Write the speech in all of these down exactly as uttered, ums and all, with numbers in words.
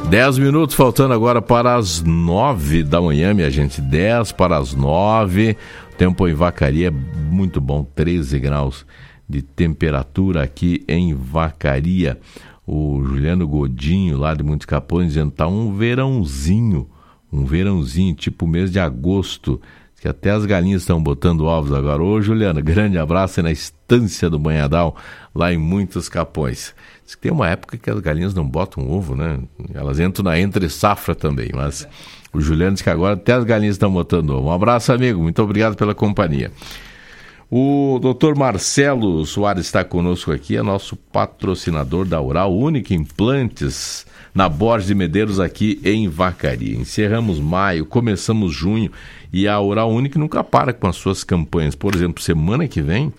Dez minutos faltando agora para as nove da manhã, minha gente. Dez para as nove. O tempo em Vacaria é muito bom, treze graus de temperatura aqui em Vacaria. O Juliano Godinho, lá de Montes Capões, dizendo que tá um verãozinho, um verãozinho, tipo mês de agosto, que até as galinhas estão botando ovos agora. Ô, Juliano, grande abraço aí na estância do Banhadal, lá em Muitos Capões. Diz que tem uma época que as galinhas não botam ovo, né? Elas entram na entre-safra também, mas o Juliano diz que agora até as galinhas estão botando ovo. Um abraço, amigo, muito obrigado pela companhia. O doutor Marcelo Soares está conosco aqui, é nosso patrocinador da Oral Unique Implantes, na Borges de Medeiros, aqui em Vacaria. Encerramos maio, começamos junho, e a Oral Unique nunca para com as suas campanhas. Por exemplo, semana que vem,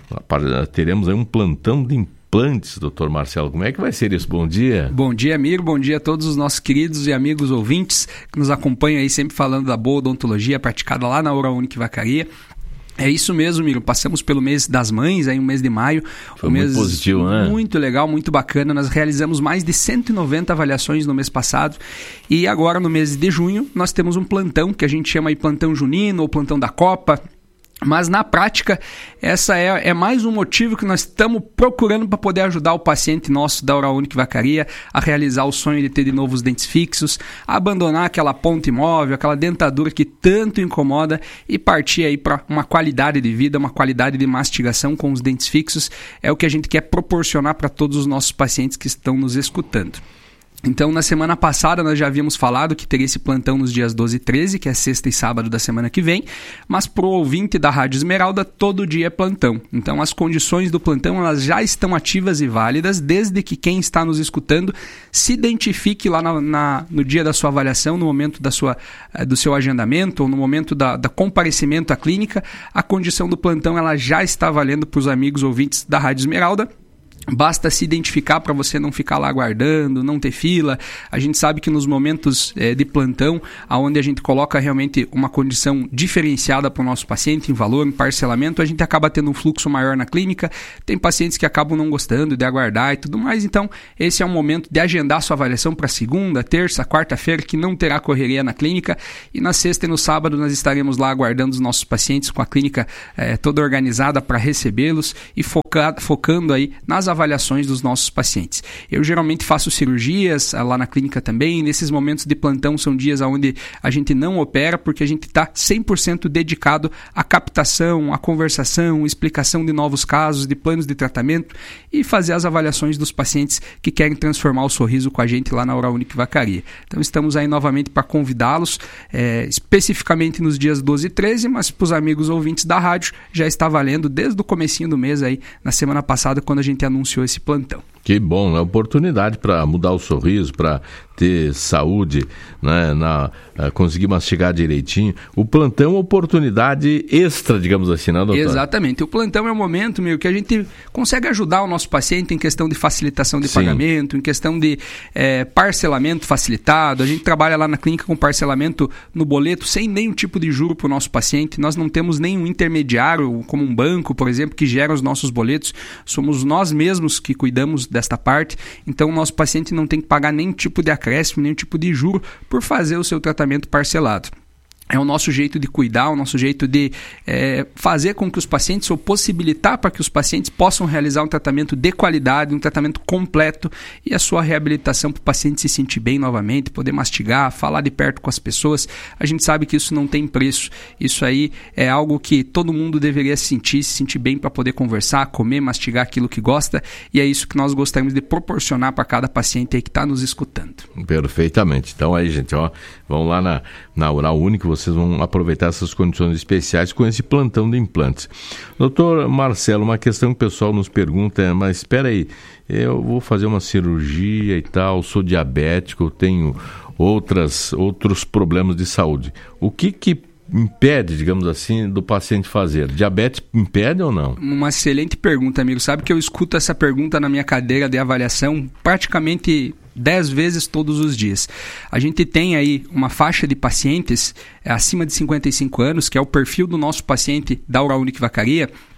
teremos aí um plantão de implantes, doutor Marcelo. Como é que vai ser isso? Bom dia. Bom dia, amigo. Bom dia a todos os nossos queridos e amigos ouvintes que nos acompanham aí, sempre falando da boa odontologia praticada lá na Oral Unique Vacaria. É isso mesmo, Miro. Passamos pelo mês das mães, aí um mês de maio. Foi um muito mês positivo, né? Muito legal, muito bacana. Nós realizamos mais de cento e noventa avaliações no mês passado. E agora, no mês de junho, nós temos um plantão, que a gente chama aí plantão junino ou plantão da Copa. Mas na prática, essa é, é mais um motivo que nós estamos procurando para poder ajudar o paciente nosso da Oral Unique Vacaria a realizar o sonho de ter de novo os dentes fixos, a abandonar aquela ponta imóvel, aquela dentadura que tanto incomoda e partir aí para uma qualidade de vida, uma qualidade de mastigação com os dentes fixos. É o que a gente quer proporcionar para todos os nossos pacientes que estão nos escutando. Então, na semana passada, nós já havíamos falado que teria esse plantão nos dias doze e treze, que é sexta e sábado da semana que vem, mas para o ouvinte da Rádio Esmeralda, todo dia é plantão. Então, as condições do plantão elas já estão ativas e válidas, desde que quem está nos escutando se identifique lá na, na, no dia da sua avaliação, no momento da sua, do seu agendamento ou no momento da, da comparecimento à clínica. A condição do plantão ela já está valendo para os amigos ouvintes da Rádio Esmeralda. Basta se identificar para você não ficar lá aguardando, não ter fila. A gente sabe que nos momentos é, de plantão, onde a gente coloca realmente uma condição diferenciada para o nosso paciente, em valor, em parcelamento, a gente acaba tendo um fluxo maior na clínica. Tem pacientes que acabam não gostando de aguardar e tudo mais. Então, esse é um momento de agendar sua avaliação para segunda, terça, quarta-feira, que não terá correria na clínica. E na sexta e no sábado nós estaremos lá aguardando os nossos pacientes com a clínica é, toda organizada para recebê-los e focar, focando aí nas avaliações dos nossos pacientes. Eu geralmente faço cirurgias lá na clínica também. Nesses momentos de plantão são dias onde a gente não opera porque a gente está cem por cento dedicado à captação, à conversação, explicação de novos casos, de planos de tratamento e fazer as avaliações dos pacientes que querem transformar o sorriso com a gente lá na Oral Unique Vacaria. Então estamos aí novamente para convidá-los, é, especificamente nos dias doze e treze, mas para os amigos ouvintes da rádio já está valendo desde o comecinho do mês aí, na semana passada, quando a gente anunciou anunciou esse plantão. Que bom, é oportunidade para mudar o sorriso, para ter saúde, né, na, conseguir mastigar direitinho. O plantão é uma oportunidade extra, digamos assim, né, doutor? Exatamente. O plantão é um momento, meu, que a gente consegue ajudar o nosso paciente em questão de facilitação de Sim. pagamento, em questão de é, parcelamento facilitado. A gente trabalha lá na clínica com parcelamento no boleto sem nenhum tipo de juro para o nosso paciente. Nós não temos nenhum intermediário, como um banco, por exemplo, que gera os nossos boletos. Somos nós mesmos que cuidamos desta parte. Então, o nosso paciente não tem que pagar nenhum tipo de acréscimo, nenhum tipo de juro por fazer o seu tratamento parcelado. É o nosso jeito de cuidar, o nosso jeito de é, fazer com que os pacientes, ou possibilitar para que os pacientes possam realizar um tratamento de qualidade, um tratamento completo e a sua reabilitação para o paciente se sentir bem novamente, poder mastigar, falar de perto com as pessoas. A gente sabe que isso não tem preço. Isso aí é algo que todo mundo deveria sentir, se sentir bem para poder conversar, comer, mastigar aquilo que gosta, e é isso que nós gostaríamos de proporcionar para cada paciente aí que está nos escutando. Perfeitamente. Então aí, gente, ó, vamos lá na, na Oral Unique, vocês vão aproveitar essas condições especiais com esse plantão de implantes. Doutor Marcelo, uma questão que o pessoal nos pergunta é, mas espera aí, eu vou fazer uma cirurgia e tal, sou diabético, tenho outras, outros problemas de saúde. O que que impede, digamos assim, do paciente fazer? Diabetes impede ou não? Uma excelente pergunta, amigo. Sabe que eu escuto essa pergunta na minha cadeira de avaliação praticamente dez vezes todos os dias. A gente tem aí uma faixa de pacientes acima de cinquenta e cinco anos, que é o perfil do nosso paciente da Oral Unique Vacaria,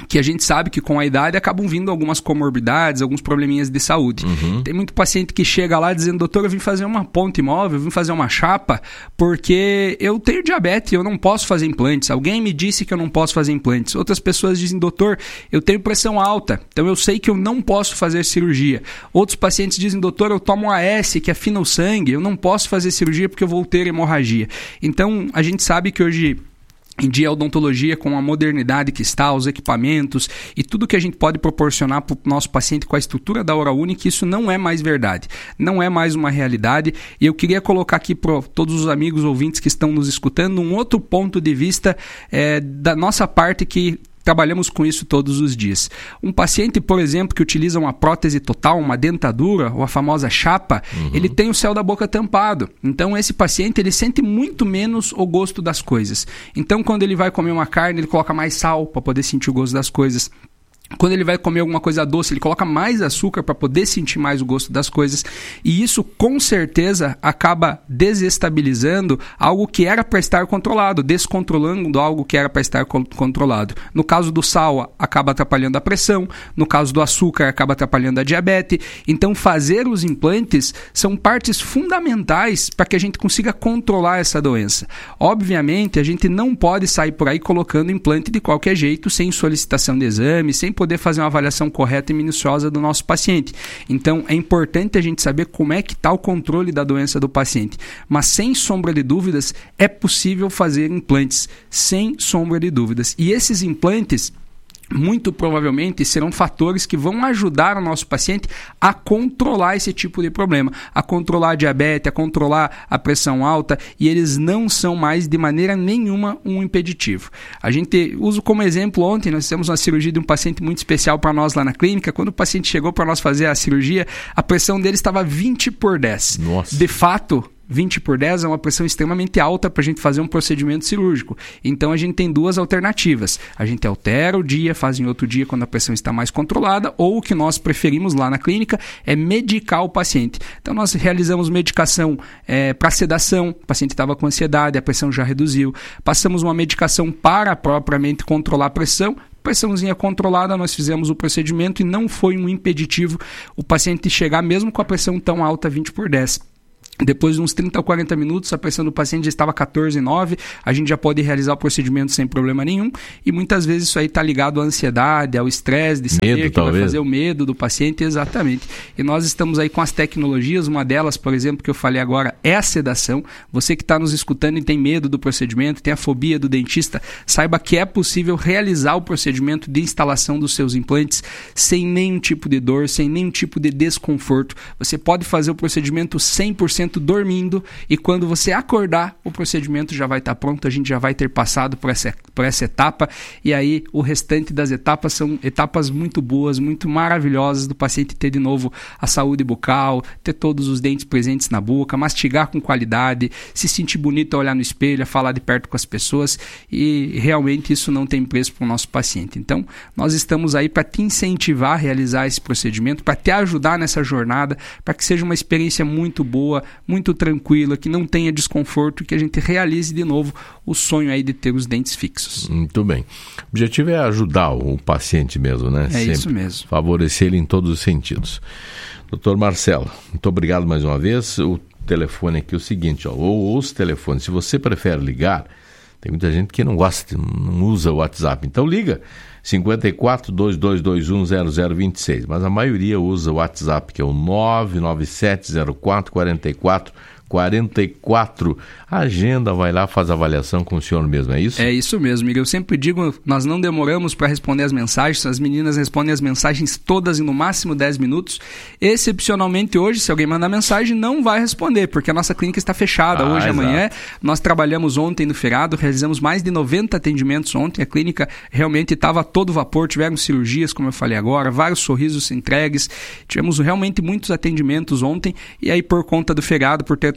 que a gente sabe que com a idade acabam vindo algumas comorbidades, alguns probleminhas de saúde. Uhum. Tem muito paciente que chega lá dizendo, doutor, eu vim fazer uma ponte móvel, eu vim fazer uma chapa, porque eu tenho diabetes, eu não posso fazer implantes. Alguém me disse que eu não posso fazer implantes. Outras pessoas dizem, doutor, eu tenho pressão alta, então eu sei que eu não posso fazer cirurgia. Outros pacientes dizem, doutor, eu tomo um A S que afina o sangue, eu não posso fazer cirurgia porque eu vou ter hemorragia. Então, a gente sabe que hoje em dia a odontologia, com a modernidade que está, os equipamentos e tudo que a gente pode proporcionar para o nosso paciente com a estrutura da Oral-Unique, isso não é mais verdade, não é mais uma realidade. E eu queria colocar aqui para todos os amigos ouvintes que estão nos escutando um outro ponto de vista é, da nossa parte que trabalhamos com isso todos os dias. Um paciente, por exemplo, que utiliza uma prótese total, uma dentadura ou a famosa chapa, uhum. ele tem o céu da boca tampado. Então, esse paciente ele sente muito menos o gosto das coisas. Então, quando ele vai comer uma carne, ele coloca mais sal para poder sentir o gosto das coisas. Quando ele vai comer alguma coisa doce, ele coloca mais açúcar para poder sentir mais o gosto das coisas. E isso, com certeza, acaba desestabilizando algo que era para estar controlado, descontrolando algo que era para estar co- controlado. No caso do sal, acaba atrapalhando a pressão. No caso do açúcar, acaba atrapalhando a diabetes. Então, fazer os implantes são partes fundamentais para que a gente consiga controlar essa doença. Obviamente, a gente não pode sair por aí colocando implante de qualquer jeito, sem solicitação de exame, sem poder fazer uma avaliação correta e minuciosa do nosso paciente. Então, é importante a gente saber como é que está o controle da doença do paciente. Mas, sem sombra de dúvidas, é possível fazer implantes, sem sombra de dúvidas. E esses implantes, muito provavelmente, serão fatores que vão ajudar o nosso paciente a controlar esse tipo de problema, a controlar a diabetes, a controlar a pressão alta, e eles não são mais de maneira nenhuma um impeditivo. A gente usa como exemplo, ontem nós fizemos uma cirurgia de um paciente muito especial para nós lá na clínica. Quando o paciente chegou para nós fazer a cirurgia, a pressão dele estava vinte por dez. Nossa. De fato, vinte por dez é uma pressão extremamente alta para a gente fazer um procedimento cirúrgico. Então, a gente tem duas alternativas. A gente altera o dia, faz em outro dia quando a pressão está mais controlada, ou o que nós preferimos lá na clínica é medicar o paciente. Então, nós realizamos medicação é, para sedação, o paciente estava com ansiedade, a pressão já reduziu. Passamos uma medicação para propriamente controlar a pressão, pressãozinha controlada, nós fizemos o procedimento e não foi um impeditivo o paciente chegar mesmo com a pressão tão alta, vinte por dez. Depois de uns trinta ou quarenta minutos, a pressão do paciente já estava quatorze vírgula nove, a gente já pode realizar o procedimento sem problema nenhum, e muitas vezes isso aí está ligado à ansiedade, ao estresse de saber medo, que talvez. vai fazer o medo do paciente, exatamente. E nós estamos aí com as tecnologias, uma delas, por exemplo, que eu falei agora, é a sedação. Você que está nos escutando e tem medo do procedimento, tem a fobia do dentista, saiba que é possível realizar o procedimento de instalação dos seus implantes sem nenhum tipo de dor, sem nenhum tipo de desconforto. Você pode fazer o procedimento cem por cento dormindo, e quando você acordar, o procedimento já vai estar pronto, a gente já vai ter passado por essa, por essa etapa, e aí o restante das etapas são etapas muito boas, muito maravilhosas, do paciente ter de novo a saúde bucal, ter todos os dentes presentes na boca, mastigar com qualidade, se sentir bonito ao olhar no espelho, a falar de perto com as pessoas, e realmente isso não tem preço para o nosso paciente. Então, nós estamos aí para te incentivar a realizar esse procedimento, para te ajudar nessa jornada, para que seja uma experiência muito boa, muito tranquila, que não tenha desconforto, que a gente realize de novo o sonho aí de ter os dentes fixos. Muito bem. O objetivo é ajudar o paciente mesmo, né? É Sempre isso mesmo. favorecer ele em todos os sentidos. Doutor Marcelo, muito obrigado mais uma vez. O telefone aqui é o seguinte, ó, ou os telefones, se você prefere ligar, tem muita gente que não gosta, não usa o WhatsApp, então liga, cinquenta e quatro, dois dois dois um, zero zero vinte e seis, mas a maioria usa o WhatsApp, que é o nove nove sete zero quatro quatro quatro quarenta e quatro. A agenda vai lá, faz a avaliação com o senhor mesmo, é isso? É isso mesmo, Miguel. Eu sempre digo, nós não demoramos para responder as mensagens, as meninas respondem as mensagens todas em no máximo dez minutos. Excepcionalmente hoje, se alguém mandar mensagem, não vai responder, porque a nossa clínica está fechada ah, hoje e amanhã. Exato. Nós trabalhamos ontem no feriado, realizamos mais de noventa atendimentos ontem, a clínica realmente estava a todo vapor, tiveram cirurgias, como eu falei agora, vários sorrisos entregues, tivemos realmente muitos atendimentos ontem, e aí por conta do feriado, por ter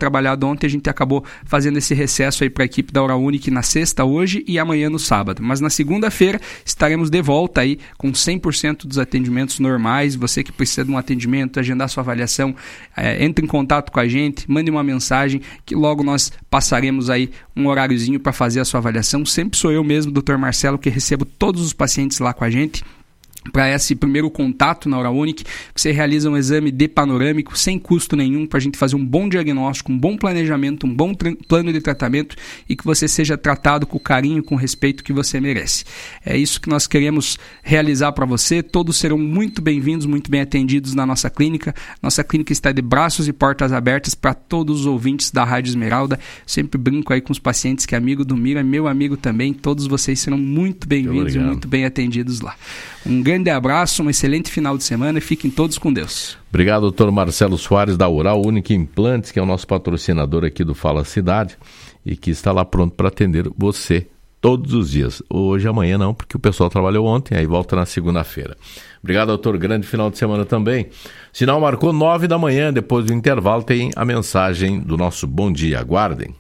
trabalhado ontem, a gente acabou fazendo esse recesso aí para a equipe da Oral Unique na sexta, hoje e amanhã no sábado. Mas na segunda-feira estaremos de volta aí com cem por cento dos atendimentos normais. Você que precisa de um atendimento, agendar sua avaliação, é, entre em contato com a gente, mande uma mensagem que logo nós passaremos aí um horáriozinho para fazer a sua avaliação. Sempre sou eu mesmo, doutor Marcelo, que recebo todos os pacientes lá com a gente. Para esse primeiro contato na Oral Unique, você realiza um exame de panorâmico sem custo nenhum para a gente fazer um bom diagnóstico, um bom planejamento, um bom tra- plano de tratamento e que você seja tratado com o carinho, com o respeito que você merece. É isso que nós queremos realizar para você. Todos serão muito bem-vindos, muito bem atendidos na nossa clínica. Nossa clínica está de braços e portas abertas para todos os ouvintes da Rádio Esmeralda. Sempre brinco aí com os pacientes que é amigo do Mira, meu amigo também. Todos vocês serão muito bem-vindos e muito bem atendidos lá. Um grande abraço, um excelente final de semana e fiquem todos com Deus. Obrigado, doutor Marcelo Soares, da Oral Unique Implantes, que é o nosso patrocinador aqui do Fala Cidade e que está lá pronto para atender você todos os dias. Hoje, amanhã não, porque o pessoal trabalhou ontem, aí volta na segunda-feira. Obrigado, doutor. Grande final de semana também. Sinal marcou nove da manhã, depois do intervalo tem a mensagem do nosso Bom Dia. Aguardem.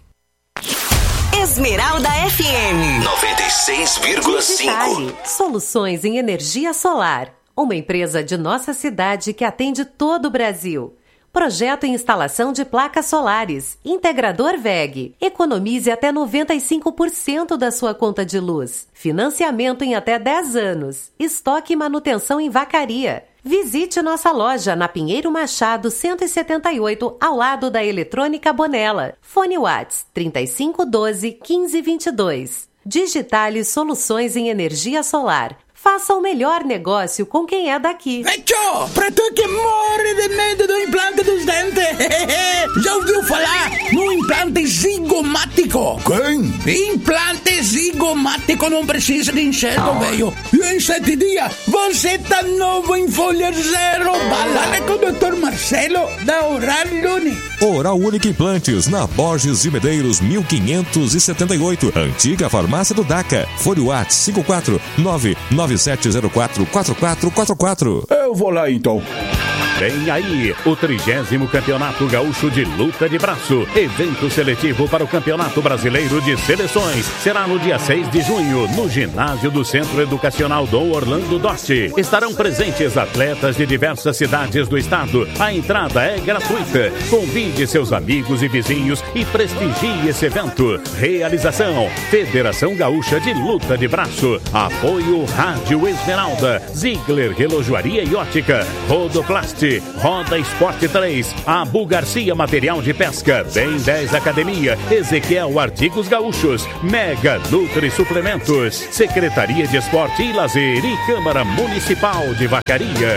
Esmeralda F M noventa e seis vírgula cinco. Soluções em energia solar. Uma empresa de nossa cidade que atende todo o Brasil. Projeto e instalação de placas solares. Integrador V E G. Economize até noventa e cinco por cento da sua conta de luz. Financiamento em até dez anos. Estoque e manutenção em Vacaria. Visite nossa loja na Pinheiro Machado cento e setenta e oito, ao lado da Eletrônica Bonella. Fone Whats trinta e cinco doze, quinze vinte e dois. Digitale Soluções em Energia Solar. Faça o melhor negócio com quem é daqui. Tchô, pra tu que morre de medo do implante dos dentes. Já ouviu falar no implante zigomático? Quem? Implante zigomático não precisa de enxerto, velho. E em sete dias, você tá novo em folha zero. Balada com o doutor Marcelo, da Oral Unique. Oral Unique Implantes, na Borges de Medeiros, mil quinhentos e setenta e oito. Antiga farmácia do DACA. Fone Whats cinco quatro nove nove sete zero quatro quatro quatro quatro quatro. Eu vou lá então. Vem aí o trigésimo Campeonato Gaúcho de Luta de Braço. Evento seletivo para o Campeonato Brasileiro de Seleções. Será no dia seis de junho, no ginásio do Centro Educacional Dom Orlando Dosti. Estarão presentes atletas de diversas cidades do estado. A entrada é gratuita. Convide seus amigos e vizinhos e prestigie esse evento. Realização: Federação Gaúcha de Luta de Braço. Apoio Rádio Esmeralda, Ziegler Relojoaria e Ótica, Rodoplast, Roda Esporte três, Abu Garcia Material de Pesca, Bem dez Academia, Ezequiel Artigos Gaúchos, Mega Nutri Suplementos, Secretaria de Esporte e Lazer e Câmara Municipal de Vacaria.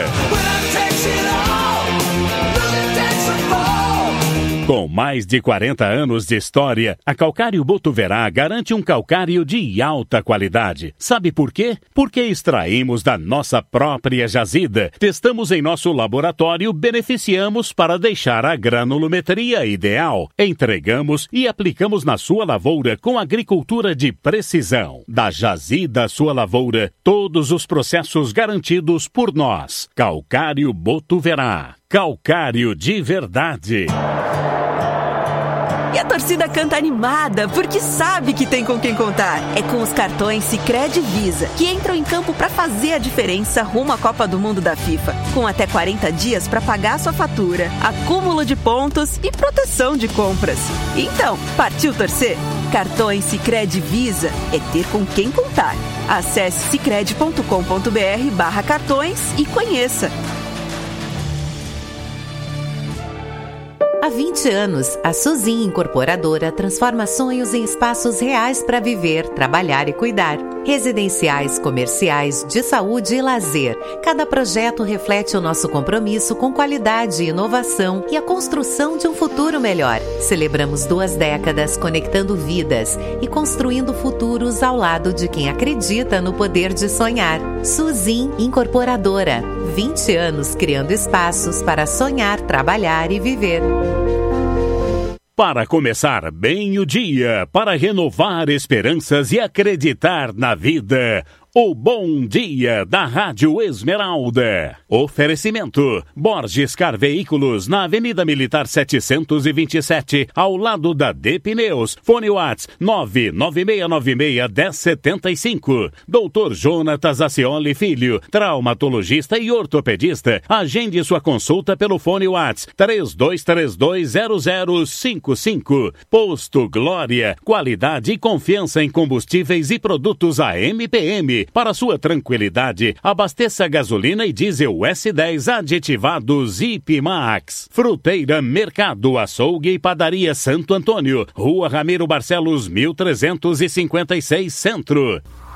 Com mais de quarenta anos de história, a Calcário Botuverá garante um calcário de alta qualidade. Sabe por quê? Porque extraímos da nossa própria jazida, testamos em nosso laboratório, beneficiamos para deixar a granulometria ideal. Entregamos e aplicamos na sua lavoura com agricultura de precisão. Da jazida à sua lavoura, todos os processos garantidos por nós. Calcário Botuverá. Calcário de verdade. E a torcida canta animada, porque sabe que tem com quem contar. É com os cartões Sicredi Visa, que entram em campo para fazer a diferença rumo à Copa do Mundo da FIFA. Com até quarenta dias para pagar sua fatura, acúmulo de pontos e proteção de compras. Então, partiu torcer? Cartões Sicredi Visa é ter com quem contar. Acesse sicredi ponto com ponto br barra cartões e conheça. Há vinte anos, a Suzin Incorporadora transforma sonhos em espaços reais para viver, trabalhar e cuidar. Residenciais, comerciais, de saúde e lazer. Cada projeto reflete o nosso compromisso com qualidade e inovação e a construção de um futuro melhor. Celebramos duas décadas conectando vidas e construindo futuros ao lado de quem acredita no poder de sonhar. Suzin Incorporadora. vinte anos criando espaços para sonhar, trabalhar e viver. Para começar bem o dia, para renovar esperanças e acreditar na vida, O bom dia da Rádio Esmeralda. Oferecimento: Borges Car Veículos, na Avenida Militar setecentos e vinte e sete, ao lado da D Pneus. Fone Whats nove nove seis nove seis um zero sete cinco. doutor Jonatas Acioli Filho, traumatologista e ortopedista. Agende sua consulta pelo fone Whats três dois três dois zero zero cinco cinco. Posto Glória, qualidade e confiança em combustíveis e produtos A M P M. Para sua tranquilidade, abasteça gasolina e diesel S dez aditivados Ipimax. Fruteira, Mercado, Açougue e Padaria Santo Antônio, Rua Ramiro Barcelos, mil trezentos e cinquenta e seis, Centro.